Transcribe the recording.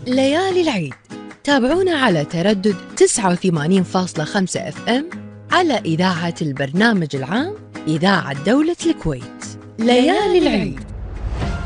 ليالي العيد تابعونا على تردد 89.5 اف ام على إذاعة البرنامج العام إذاعة دولة الكويت. ليالي العيد.